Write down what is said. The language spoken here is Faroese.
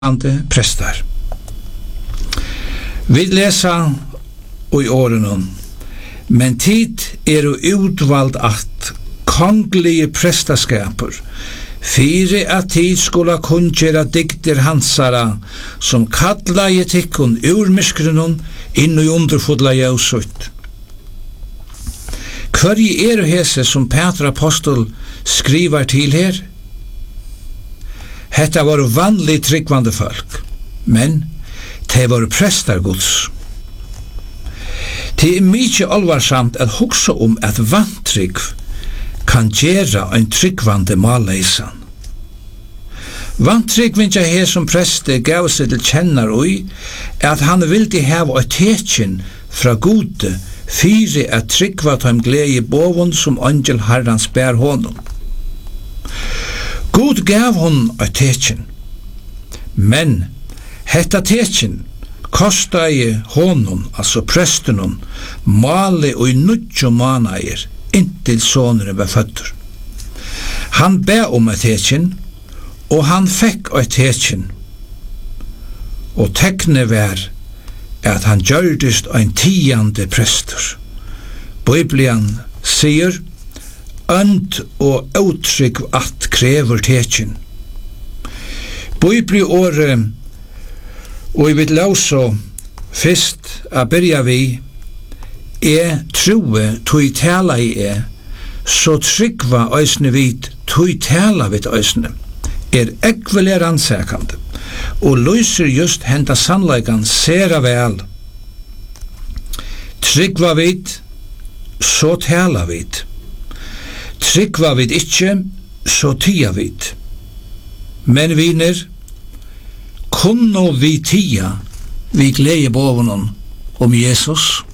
ande prestar. Vi lesa og i åren, men tid utvalgt at kongelige prestaskaper, fire at tid skulle kunngjera dikter hansara, som kalla i tikkun ur myskrunnen inn i underfodla jausutt. Hver hese som Peter Apostel skriver til her? Hetta var vanlig tryggvande folk, men det var prestar Guds. Det mykje alvarsamt at hugsa at vantrygg kan gjera ein tryggvande maleisan. Vantrygg vinja her som preste gav seg til kjennar at han vildi hava eit tekjen fra gode fyre at tryggva tøym glede bovun som angel Herrans bær honum. God gav hon eit tekjen, men hetta tekjen kostai honum, altså prestunum, male og 9 månader inntil soneren var fødder. Han be eit tekjen, og han fekk eit tekjen, og tekne var at han gjørdist ein 10. prestur. Bibelen sier, ønd og uttrykk at krever tekjen. Bibelåret, og jeg vil låse først å byrja vi, troe tog tala i så tryggva øysene vid tog tala vid øysene, ekvelig rannsakande, og løser just henta sannleikan sera vel. Tryggva vid, så tala vid. Tryggva vid ikkje, så tia vid. Men viner, kunno vi tia vi glede bovunnen om Jesus?